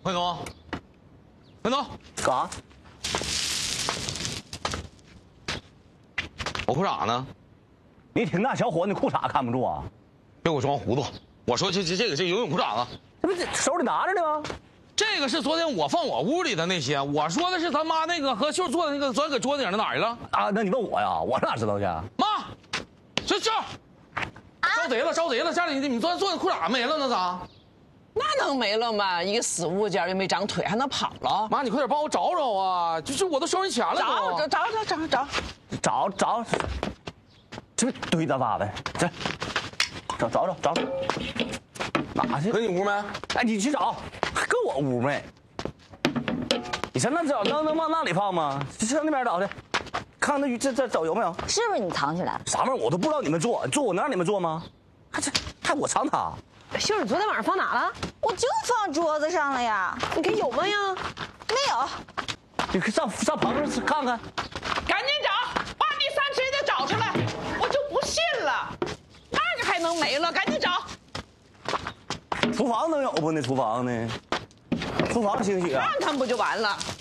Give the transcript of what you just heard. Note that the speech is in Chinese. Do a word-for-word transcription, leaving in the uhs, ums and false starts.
快走，快走！ 干啥？ 我裤衩呢？ 你挺大小伙，你裤衩看不住啊？ 别给我装糊涂！我说这这这个这游泳裤衩子， 这不这手里拿着呢吗？ 这个是昨天我放我屋里的那些，我说的是他妈那个和秀做的那个，昨天搁桌子顶上哪儿去了？ 啊，那你问我呀？我哪知道去？ 妈，这这，招贼了，招贼了！家里你你昨天做的裤衩没了，那咋？ 那能没了吗？一个死物件又没长腿，还能跑了？ 妈，你快点帮我找找啊！就是我都收人钱了， 找找找找找找找找，这不堆大发的，这找找找找，哪去？ 搁你屋没？ 哎，你去找，还搁我屋没？你上那找，能能往那里放吗？上那边找去，看看那这这找有没有？ 是不是你藏起来了？ 啥玩意儿我都不知道你们做，做我能让你们做吗？还这还我藏它？ 秀儿，你昨天晚上放哪了？ 我就放桌子上了呀。 你看有吗呀？ 没有。 你上上旁边看看。 赶紧找，把第三只也得找出来，我就不信了，那个还能没了？赶紧找。 厨房能有不？那厨房呢？厨房兴许啊。 看看不就完了？